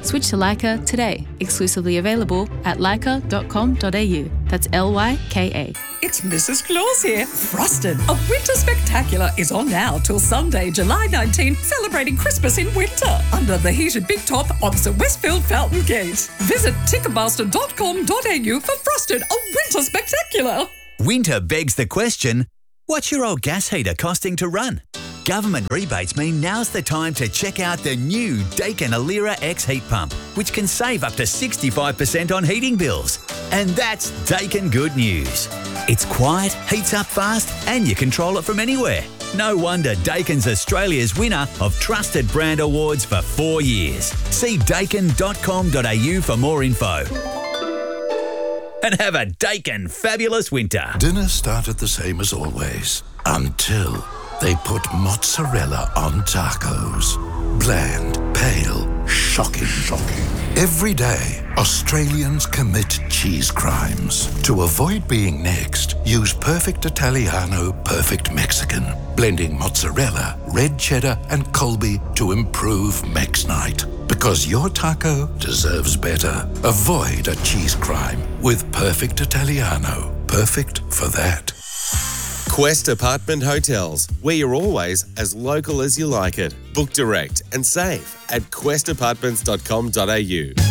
Switch to Leica today. Exclusively available at leica.com.au. That's LYKA. It's Mrs. Claus here. Frosted, a winter spectacular, is on now till Sunday, July 19, celebrating Christmas in winter under the heated big top opposite Westfield Fountain Gate. Visit ticketmaster.com.au for Frosted, a winter spectacular. Winter begs the question, what's your old gas heater costing to run? Government rebates mean now's the time to check out the new Daikin Alira X heat pump, which can save up to 65% on heating bills. And that's Daikin good news. It's quiet, heats up fast, and you control it from anywhere. No wonder Daikin's Australia's winner of Trusted Brand Awards for 4 years. See daikin.com.au for more info. And have a Daikin fabulous winter. Dinner started the same as always, until they put mozzarella on tacos. Bland, pale, shocking. Every day, Australians commit cheese crimes. To avoid being next, use Perfect Italiano, Perfect Mexican, blending mozzarella, red cheddar, and Colby to improve Mex Night. Because your taco deserves better. Avoid a cheese crime with Perfect Italiano. Perfect for that. Quest Apartment Hotels, where you're always as local as you like it. Book direct and save at questapartments.com.au.